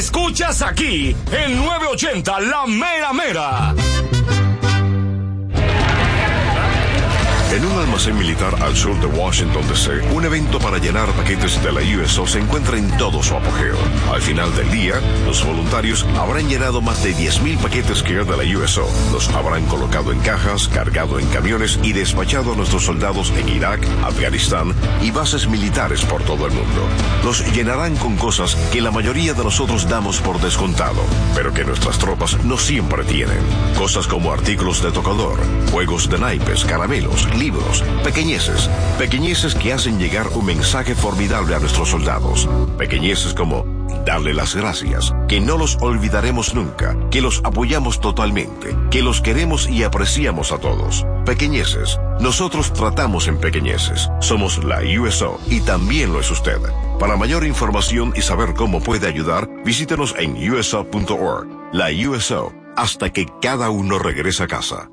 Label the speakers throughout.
Speaker 1: Escuchas aquí en 980 La Mera Mera.
Speaker 2: En un almacén militar al sur de Washington, D.C., un evento para llenar paquetes de la USO se encuentra en todo su apogeo. Al final del día, los voluntarios habrán llenado más de 10,000 paquetes que de la USO. Los habrán colocado en cajas, cargado en camiones y despachado a nuestros soldados en Irak, Afganistán y bases militares por todo el mundo. Los llenarán con cosas que la mayoría de nosotros damos por descontado, pero que nuestras tropas no siempre tienen. Cosas como artículos de tocador, juegos de naipes, caramelos, libros, pequeñeces que hacen llegar un mensaje formidable a nuestros soldados, pequeñeces como darle las gracias, que no los olvidaremos nunca, que los apoyamos totalmente, que los queremos y apreciamos a todos. Pequeñeces, nosotros tratamos en pequeñeces, somos la USO y también lo es usted. Para mayor información y saber cómo puede ayudar, visítenos en uso.org. La USO, hasta que cada uno regrese a casa.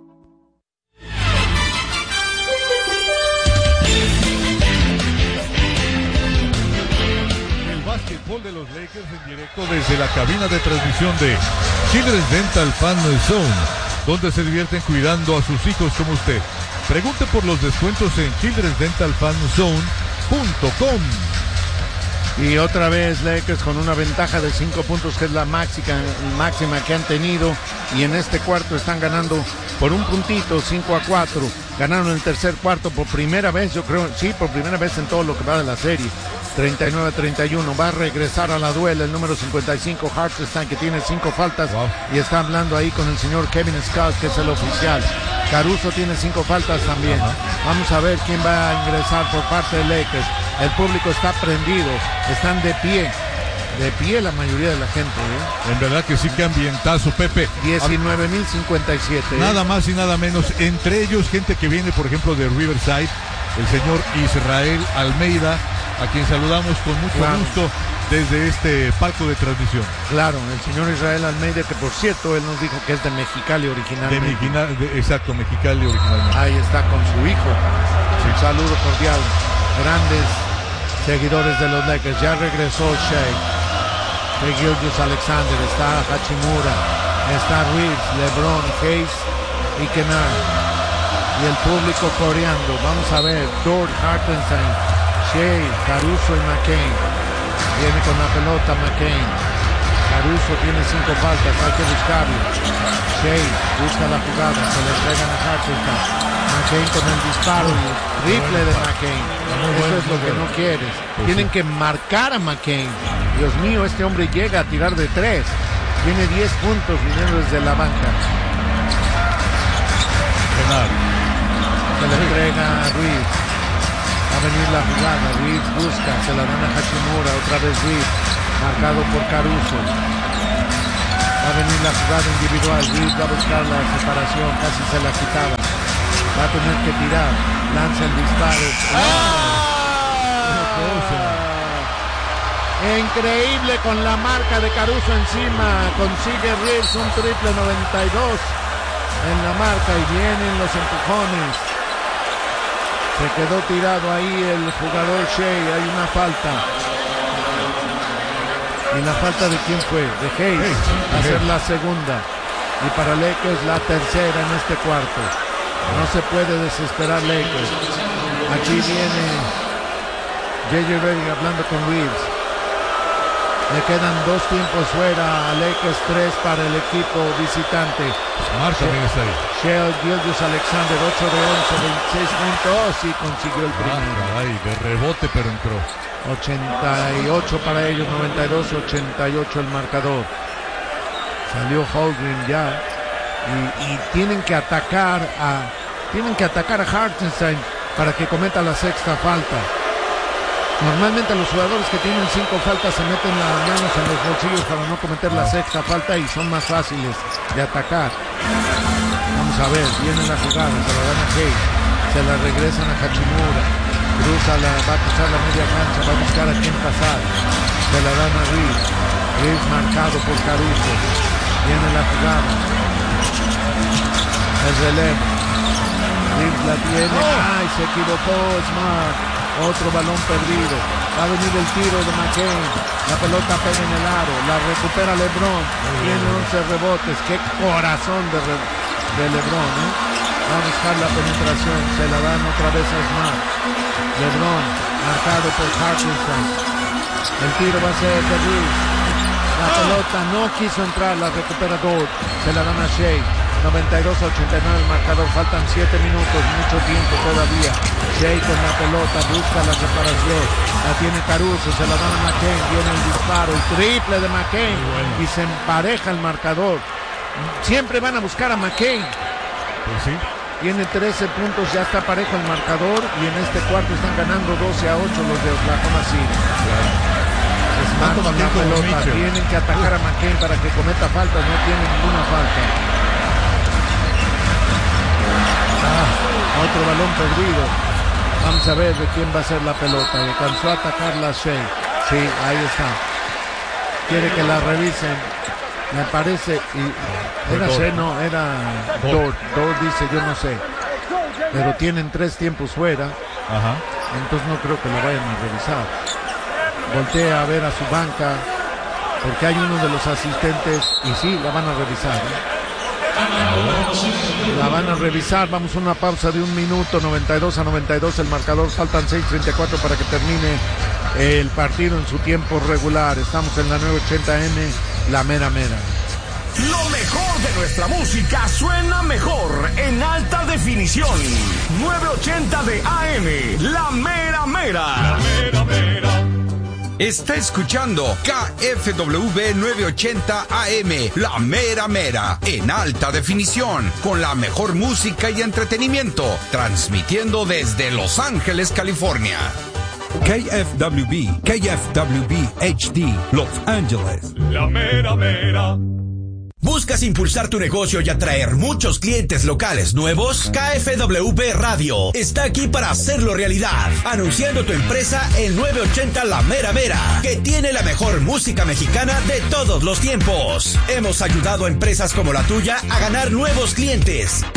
Speaker 3: De los Lakers en directo desde la cabina de transmisión de Children's Dental Fan Zone, donde se divierten cuidando a sus hijos como usted. Pregunte por los descuentos en childrensdentalfanzone.com.
Speaker 4: Y otra vez Lakers con una ventaja de 5 puntos, que es la máxima que han tenido, y en este cuarto están ganando por un puntito, 5-4. Ganaron el tercer cuarto por primera vez, yo creo, sí, por primera vez en todo lo que va de la serie. 39-31, va a regresar a la duela el número 55, Hartenstein, que tiene 5 faltas, y está hablando ahí con el señor Kevin Scott, que es el oficial. Caruso tiene 5 faltas también. Vamos a ver quién va a ingresar por parte de Lakers. El público está prendido, están de pie la mayoría de la gente, ¿eh?
Speaker 3: En verdad que sí, que ambientazo, Pepe.
Speaker 4: 19,057.
Speaker 3: Nada más y nada menos, entre ellos gente que viene, por ejemplo, de Riverside, el señor Israel Almeida, a quien saludamos con mucho gusto desde este palco de transmisión.
Speaker 4: Claro, el señor Israel Almeida, que por cierto, él nos dijo que es de Mexicali originalmente.
Speaker 3: Exacto, Mexicali originalmente.
Speaker 4: Ahí está con su hijo. Sí. Un saludo cordial. Grandes seguidores de los Lakers. Ya regresó Shea Gilgeous Alexander, está Hachimura, está Reeves, LeBron, Hayes y Kennard. Y el público coreando. Vamos a ver, Dort, Hartenstein, Shea, Caruso y McCain. Viene con la pelota McCain. Caruso tiene 5 faltas, hay que buscarlo. Shea busca la jugada, se le entregan a Hartenstein. McCain con el disparo, triple de McCain. Eso es lo que no quieres. Tienen que marcar a McCain. Dios mío, este hombre llega a tirar de 3. Tiene 10 puntos viniendo desde la banca. Se le entrega a Reeves. Va a venir la jugada. Reeves busca, se la dan a Hachimura. Otra vez Reeves, marcado por Caruso. Va a venir la jugada individual. Reeves va a buscar la separación, casi se la quitaba. Va a tener que tirar. Lanza el disparo. Increíble, con la marca de Caruso encima. Consigue Reeves un triple 92 en la marca y vienen los empujones. Se quedó tirado ahí el jugador Shea. Hay una falta. ¿Y la falta de quién fue? De Hayes. Va a ser la segunda. Y para Lakers la tercera en este cuarto. No se puede desesperar Lakers. Aquí viene J.J. Redick hablando con Reeves. Le quedan 2 tiempos fuera a Lakers, 3 para el equipo visitante.
Speaker 3: Marca bien está ahí.
Speaker 4: Shea Gilgeous Alexander, 8 de 11, 26 puntos. Sí, consiguió el primero.
Speaker 3: Caray, de rebote, pero entró.
Speaker 4: 88 para ellos, 92, 88 el marcador. Salió Holmgren ya. Y tienen que atacar a Hartenstein para que cometa la sexta falta. Normalmente los jugadores que tienen 5 faltas se meten las manos en los bolsillos para no cometer la sexta falta y son más fáciles de atacar. Vamos a ver, viene la jugada, se la dan a Hayes, se la regresan a Hachimura, va a cruzar la media cancha, va a buscar a quién pasar, se la dan a Reeves marcado por Caruso, viene la jugada, el relevo, Reeves la tiene, ¡ay! Se equivocó Smart. Otro balón perdido. Va a venir el tiro de McCain. La pelota pega en el aro. La recupera LeBron. Tiene 11 rebotes. Qué corazón de LeBron, ¿eh? Va a buscar la penetración. Se la dan otra vez a Smart. LeBron, marcado por Hutchinson. El tiro va a ser de Reeves. La pelota no quiso entrar. La recupera Dort. Se la dan a Shea. 92-89 el marcador, faltan 7 minutos, mucho tiempo todavía. Shea con la pelota, busca la separación, la tiene Caruso, se la dan a McCain, viene el disparo, el triple de McCain, y se empareja el marcador. Siempre van a buscar a McCain.
Speaker 3: Pues sí.
Speaker 4: Tiene 13 puntos, ya está parejo el marcador, y en este cuarto están ganando 12-8 los de Oklahoma City. Smart con la pelota, tienen que atacar a McCain para que cometa faltas, no tiene ninguna falta. Otro balón perdido. Vamos a ver de quién va a ser la pelota. Alcanzó a atacarla Shea. Sí, ahí está. Quiere que la revisen. Me parece. Y era Shea, no, era Dort. Dort dice, yo no sé. Pero tienen 3 tiempos fuera.
Speaker 3: Ajá.
Speaker 4: Entonces no creo que lo vayan a revisar. Voltea a ver a su banca. Porque hay uno de los asistentes. Y sí, la van a revisar, ¿eh? La van a revisar, vamos a una pausa de 1 minuto, 92-92 el marcador, faltan 6:34 para que termine el partido en su tiempo regular. Estamos en la 980M, la mera mera.
Speaker 1: Lo mejor de nuestra música suena mejor en alta definición. 980 de AM, la mera mera. La mera mera.
Speaker 5: Está escuchando KFW 980 AM, la mera mera, en alta definición, con la mejor música y entretenimiento, transmitiendo desde Los Ángeles, California.
Speaker 6: KFWB HD, Los Ángeles.
Speaker 1: La mera mera.
Speaker 7: ¿Buscas impulsar tu negocio y atraer muchos clientes locales nuevos? KFWB Radio está aquí para hacerlo realidad, anunciando tu empresa en 980 La Mera Mera, que tiene la mejor música mexicana de todos los tiempos. Hemos ayudado a empresas como la tuya a ganar nuevos clientes.